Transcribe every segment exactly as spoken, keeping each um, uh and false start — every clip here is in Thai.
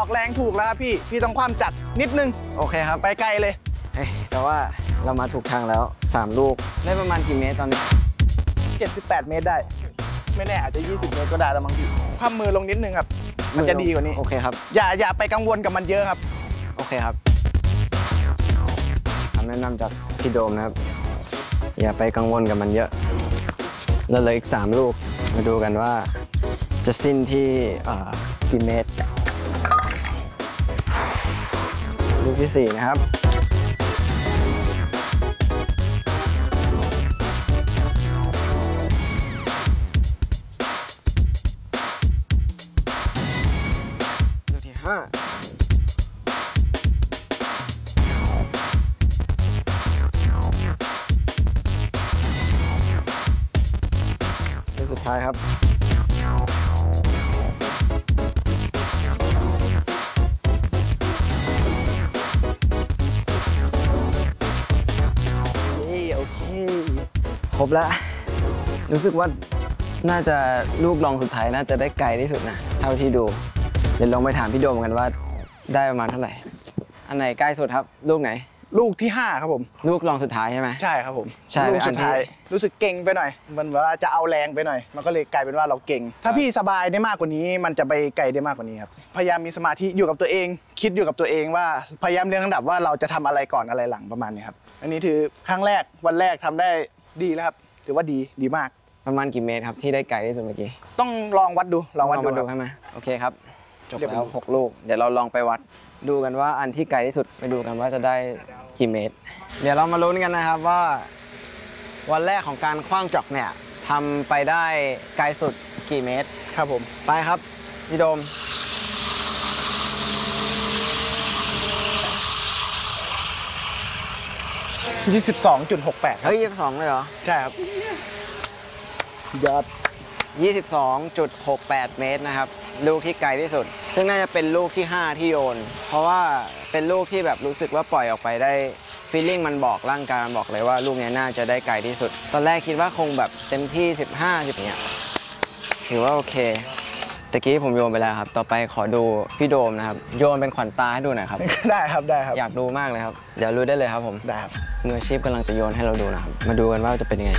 แรงถูกแล้วครับพี่พี่ต้องความจัดนิดนึงโอเคครับไปไกลเลยแต่ว่าเรามาถูกทางแล้วสามลูกได้ประมาณกี่เมตรตอนนี้เจ็ดสิบแปดเมตรได้ไม่แน่อาจจะยี่สิบเมตรก็ได้แล้วมั้งพี่คว่ำมือลงนิดนึงครับมันจะดีกว่านี้โอเคครับอย่าอย่าไปกังวลกับมันเยอะครับโอเคครับคำแนะนำจากพี่โดมนะครับอย่าไปกังวลกับมันเยอะแล้วเหลืออีกสามลูกมาดูกันว่าจะสิ้นที่กี่เมตรลูกที่สี่นะครับลูกที่ห้าลูกสุดท้ายครับครบแล้วรู้สึกว่าน่าจะลูกลองสุดท้ายน่าจะได้ไกลที่สุดนะเท่าที่ดูเดี๋ยวลองไปถามพี่โดมกันว่าได้ประมาณเท่าไหร่อันไหนใกล้สุดครับลูกไหนลูกที่ห้าครับผมลูกลองสุดท้ายใช่ไหมใช่ครับผมใช่ลูกสุดท้ายรู้สึกเก่งไปหน่อยมันว่าจะเอาแรงไปหน่อยมันก็เลยกลายเป็นว่าเราเก่งถ้าพี่สบายได้มากกว่านี้มันจะไปไกลได้มากกว่านี้ครับพยายามมีสมาธิอยู่กับตัวเองคิดอยู่กับตัวเองว่าพยายามเรียงลำดับว่าเราจะทำอะไรก่อนอะไรหลังประมาณนี้ครับอันนี้ถือครั้งแรกวันแรกทำได้ดีแล้วครับถือว่าดีดีมากประมาณกี่เมตรครับที่ได้ไกลที่สุดเมื่อกี้ต้องลองวัดดูลองวัดดูใช่ไหมโอเคครับจบแล้วหกลูกเดี๋ยวเราลองไปวัดดูกันว่าอันที่ไกลที่สุดไปดูกันว่าจะได้กี่เมตรเดี๋ยวเรามาลุ้นกันนะครับว่าวันแรกของการขว้างจอกเนี่ยทำไปได้ไกลสุดกี่เมตรครับผมไปครับพี่โดมยี่สิบสองจุดหกแปดเฮ้ยยี่สิบสองเลยเหรอใช่ครับยอดยี่สิบสองจุดหกแปด เมตรนะครับลูกที่ไกลที่สุดซึ่งน่าจะเป็นลูกที่ห้าที่โยนเพราะว่าเป็นลูกที่แบบรู้สึกว่าปล่อยออกไปได้ฟีลลิ่งมันบอกร่างกายมันบอกเลยว่าลูกนี้น่าจะได้ไกลที่สุดตอนแรกคิดว่าคงแบบเต็มที่สิบห้า สิบเนี่ยถือว่าโอเคตะกี้ผมโยนไปแล้วครับต่อไปขอดูพี่โดมนะครับโยนเป็นขวัญตาให้ดูหน่อยครับได้ครับได้ครับอยากดูมากเลยครับเดี๋ยวรู้ได้เลยครับผมได้ครับมืออาชีพกำลังจะโยนให้เราดูนะครับมาดูกันว่าจะเป็นยังไง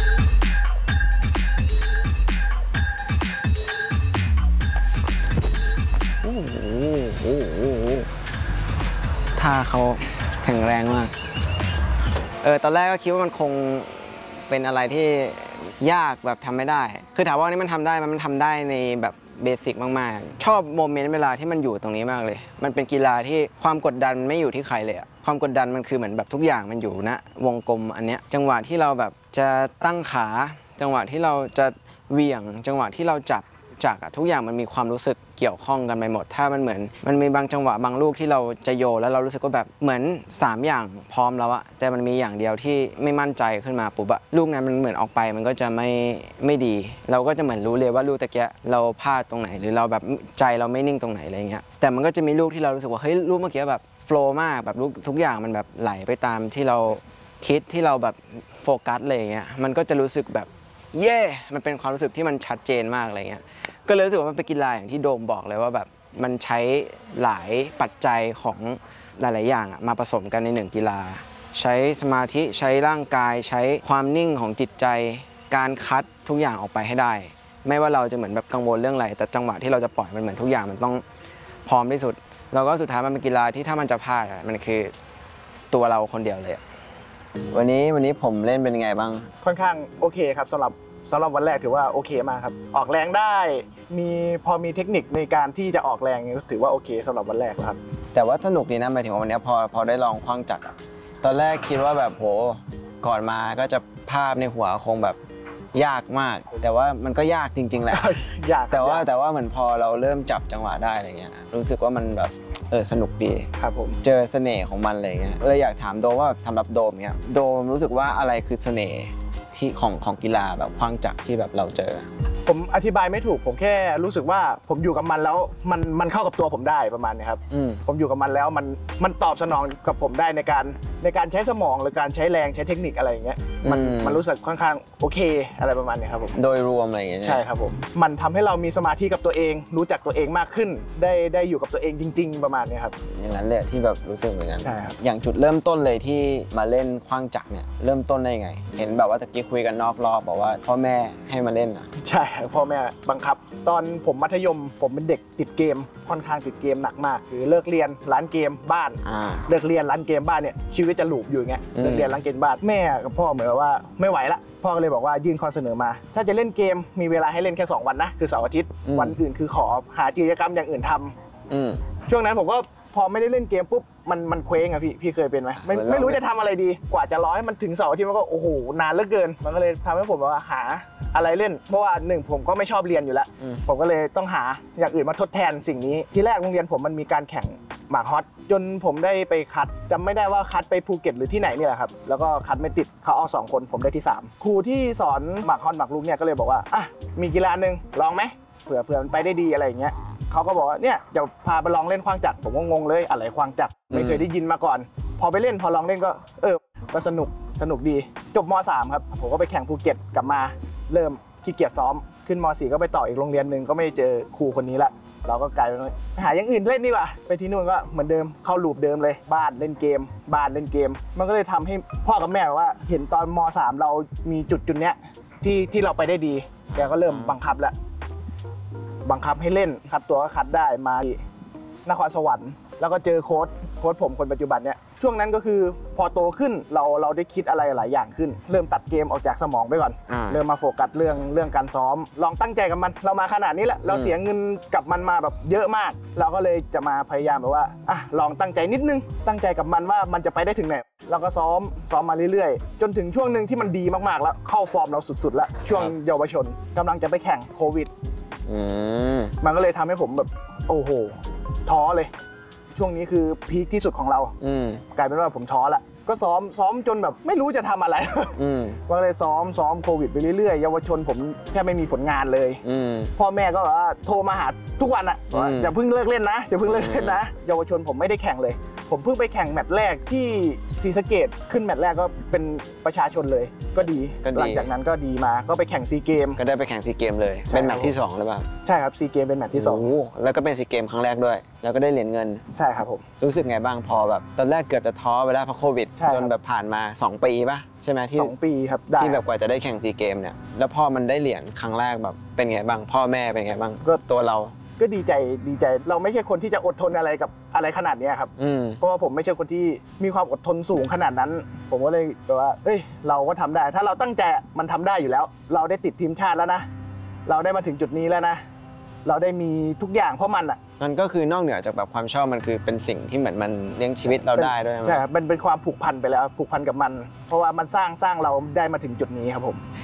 โอ้โหโอ้โหท่าเขาแข็งแรงมากเออตอนแรกก็คิดว่ามันคงเป็นอะไรที่ยากแบบทำไม่ได้คือถามว่านี่มันทำได้มันทำได้ในแบบเบสิกมากๆชอบโมเมนต์เวลาที่มันอยู่ตรงนี้มากเลยมันเป็นกีฬาที่ความกดดันไม่อยู่ที่ใครเลยอะความกดดันมันคือเหมือนแบบทุกอย่างมันอยู่ณวงกลมอันเนี้ยจังหวะที่เราแบบจะตั้งขาจังหวะที่เราจะเหวี่ยงจังหวะที่เราจับจักอะทุกอย่างมันมีความรู้สึกเกี่ยวข้องกันไปหมดถ้ามันเหมือนมันมีบางจังหวะบางลูกที่เราจะโยนแล้วเรารู้สึกว่าแบบเหมือนสามอย่างพร้อมแล้วอะแต่มันมีอย่างเดียวที่ไม่มั่นใจขึ้นมาปุ๊บอะลูกนั้นมันเหมือนออกไปมันก็จะไม่ไม่ดีเราก็จะเหมือนรู้เลยว่าลูกตะเกียเราพลาดตรงไหนหรือเราแบบใจเราไม่นิ่งตรงไหนอะไรเงี้ยแต่มันก็จะมีลูกที่เรารู้สึกว่าเฮ้ยลูกเมื่อกี้แบบโฟล์มากแบบลูกทุกอย่างมันแบบไหลไปตามที่เราคิดที่เราแบบโฟกัสอะไรเงี้ยมันก็จะรู้สึกแบบเย่มันเป็นความรู้สึกที่มันชัดเจนมากอะไรเงี้ยก็เลยรู้สึกว่ามันเป็นกีฬาอย่างที่โดมบอกเลยว่าแบบมันใช้หลายปัจจัยของหลายๆอย่างมาผสมกันในหนึ่งกีฬาใช้สมาธิใช้ร่างกายใช้ความนิ่งของจิตใจการคัดทุกอย่างออกไปให้ได้ไม่ว่าเราจะเหมือนแบบกังวลเรื่องอะไรแต่จังหวะที่เราจะปล่อยมันเหมือนทุกอย่างมันต้องพร้อมที่สุดแล้วก็สุดท้ายมันเป็นกีฬาที่ถ้ามันจะพลาดมันคือตัวเราคนเดียวเลยวันนี้วันนี้ผมเล่นเป็นไงบ้างค่อนข้างโอเคครับสำหรับสำหรับวันแรกถือว่าโอเคมากครับออกแรงได้มีพอมีเทคนิคในการที่จะออกแรงถือว่าโอเคสำหรับวันแรกครับแต่ว่าสนุกดีนะหมายถึงว่าวันนี้พอพอได้ลองขว้างจักรตอนแรกคิดว่าแบบโหก่อนมาก็จะภาพในหัวคงแบบยากมากแต่ว่ามันก็ยากจริงๆแหละยากแต่ว่าแต่ว่าเหมือนพอเราเริ่มจับจังหวะได้อะไรเงี้ยรู้สึกว่ามันแบบเออสนุกดีครับผมเจอเสน่ห์ของมันอะไรเงี้ยเลยอยากถามโดมว่าสำหรับโดมเนี้ยโดมรู้สึกว่าอะไรคือเสน่ห์ที่ของของกีฬาแบบขว้างจักรที่แบบเราเจอผมอธิบายไม่ถูกผมแค่รู้สึกว่าผมอยู่กับมันแล้วมันมันเข้ากับตัวผมได้ประมาณนี้ครับผมอยู่กับมันแล้วมันมันตอบสนองกับผมได้ในการในการใช้สมองหรือการใช้แรงใช้เทคนิคอะไรอย่างเงี้ยมันอืมมันรู้สึกค่อนข้างโอเคอะไรประมาณเนี้ยครับผมโดยรวมอะไรอย่างเงี้ยใช่ครับผมมันทำให้เรามีสมาธิกับตัวเองรู้จักตัวเองมากขึ้น ได้ได้อยู่กับตัวเองจริง ๆ ประมาณเนี้ยครับอย่างนั้นเลยที่แบบรู้สึกเหมือนกันใช่ครับอย่างจุดเริ่มต้นเลยที่มาเล่นขว้างจักรเนี่ยเริ่มต้นได้ยังไง เห็นแบบว่าตะกี้คุยกันนอกรอบบอกว่าพ่อแม่ให้มาเล่นอ่ะใช่ครับพ่อแม่บังคับ ตอนผมมัธยมผมเป็นเด็กติดเกมค่อนข้างติดเกมหนักมากคือเลิกเรียนร้านเกมบ้านอ่าเลิกเรียนร้านเกมบ้านเนี่ยชีวิตจะลูปอยู่อย่างเงี้ยอืมเลิกเรียนร้านเกมบ้านแม่กับพ่อเหมือนว่าไม่ไหวละพ่อก็เลยบอกว่ายื่นข้อเสนอมา ถ้าจะเล่นเกมมีเวลาให้เล่นแค่สองวันนะคือเสาร์อาทิตย์วันอื่นคือขอหากิจกรรมอย่างอื่นทำอืมช่วงนั้นผมก็พอไม่ได้เล่นเกมปุ๊บมันมันเคว้งอะพี่พี่เคยเป็นไหมไม่เหมือนเราไม่รู้จะทำอะไรดีกว่าจะร้อยมันถึงเสาร์อาทิตย์มันก็โอ้โหนานเหลือเกิน มันก็เลยทำให้ผมว่าหาอะไรเล่น เพราะว่าหนึ่งผมก็ไม่ชอบเรียนอยู่แล้วอืมผมก็เลยต้องหาอย่างอื่นมาทดแทนสิ่งนี้ทีแรกโรงเรียนผมมันมีการแข่งหมากฮอตจนผมได้ไปคัดจำไม่ได้ว่าคัดไปภูเก็ตหรือที่ไหนนี่แหละครับแล้วก็คัดไม่ติดเขาเอาสองคนผมได้ที่สามครูที่สอนหมากฮอตหมากรุกเนี่ยก็เลยบอกว่าอ่ะมีกีฬาหนึ่งลองไหมเผื่อเผื่อมันไปได้ดีอะไรอย่างเงี้ยเขาก็บอกว่าเนี่ยเดี๋ยวพาไปลองเล่นขว้างจักรผมก็งงเลยอะไรขว้างจักรไม่เคยได้ยินมาก่อน พอไปเล่นพอลองเล่นก็เออก็สนุกสนุกดีจบม .สาม ครับผมก็ไปแข่งภูเก็ตกลับมาเริ่มขี้เกียจซ้อมขึ้นม .สี่ ก็ไปต่ออีกโรงเรียนหนึ่งก็ไม่เจอครูคนนี้ละเราก็กลายเป็นว่าไปหาอย่างอื่นเล่นดีกว่าไปที่นู่นก็เหมือนเดิมเข้าลูปเดิมเลยบ้านเล่นเกม บ้านเล่นเกม มันก็เลยทำให้พ่อกับแม่ว่าเห็นตอนม .สาม เรามีจุดจุดเนี้ยที่ที่เราไปได้ดีแกก็เริ่มบังคับแล้วบังคับให้เล่นคัดตัวก็คัดได้มานครสวรรค์แล้วก็เจอโค้ชโค้ชผมคนปัจจุบันเนี่ยช่วงนั้นก็คือพอโตขึ้นเราเราได้คิดอะไรหลายอย่างขึ้น เริ่มตัดเกมออกจากสมองไปก่อนอ่าเริ่มมาโฟกัสเรื่องเรื่องการซ้อม ลองตั้งใจกับมันเรามาขนาดนี้แหละเราเสียเงินกับมันมาแบบเยอะมาก เราก็เลยจะมาพยายามแบบว่าอ่ะลองตั้งใจนิดนึงตั้งใจกับมันว่ามันจะไปได้ถึงไหนเราก็ซ้อมซ้อมมาเรื่อยๆ จนถึงช่วงหนึ่งที่มันดีมากๆแล้วเข้าฟอร์มเราสุดๆแล้วช่วงเยาวชนกำลังจะไปแข่งโควิดอืมมันก็เลยทำให้ผมแบบโอ้โหท้อเลย ช่วงนี้คือพีคที่สุดของเราอืมกลายเป็นว่าผมท้อละก็ซ้อมซ้อมจนแบบไม่รู้จะทำอะไรอืมก็เลยซ้อมซ้อมโควิดไปเรื่อยๆเยาวชนผมแทบไม่มีผลงานเลยอืมพ่อแม่ก็แบบว่าโทรมาหาทุกวันอะว่าอืมอย่าเพิ่งเลิกเล่นนะอย่าเพิ่งเลิกเล่นนะเยาวชนผมไม่ได้แข่งเลย ผมเพิ่งไปแข่งแมตช์แรกที่ศรีสะเกษขึ้นแมตช์แรกก็เป็นประชาชนเลย ก็ดีก็ดีหลังจากนั้นก็ดีมาก็ไปแข่งซีเกมก็ได้ไปแข่งซีเกมเลยใช่เป็นแมตช์ที่สองหรือเปล่าใช่ครับซีเกมเป็นแมตช์ที่สองโโหแล้วก็เป็นซีเกมครั้งแรกด้วย แล้วก็ได้เหรียญเงินใช่ครับผมรู้สึกไงบ้างพอแบบตอนแรกเกือบจะท้อไปแล้วเพราะโควิดใช่ครับจนแบบผ่านมาสองปีป่ะใช่ไหมที่สองปีครับได้ที่แบบกว่าจะได้แข่งซีเกมเนี่ยแล้วพอมันได้เหรียญครั้งแรกแบบเป็นไงบ้าง พ่อแม่เป็นไงบ้างก็ตัวเราก็ดีใจดีใจเราไม่ใช่คนที่จะอดทนอะไรกับอะไรขนาดเนี้ยครับอืมเพราะว่าผมไม่ใช่คนที่มีความอดทนสูงขนาดนั้น ผมก็เลยแบบว่าเอ้ยเราก็ทำได้ ถ้าเราตั้งใจมันทำได้อยู่แล้ว เราได้ติดทีมชาติแล้วนะเราได้มาถึงจุดนี้แล้วนะเราได้มีทุกอย่างเพราะมันอ่ะมันก็คือนอกเหนือจากแบบความชอบมันคือเป็นสิ่งที่เหมือนมันเลี้ยงชีวิตเราได้ด้วยไหมใช่ครับมันเป็นความผูกพันไปแล้วผูกพันกับมัน เพราะว่ามันสร้างสร้างเราได้มาถึงจุดนี้ครับผม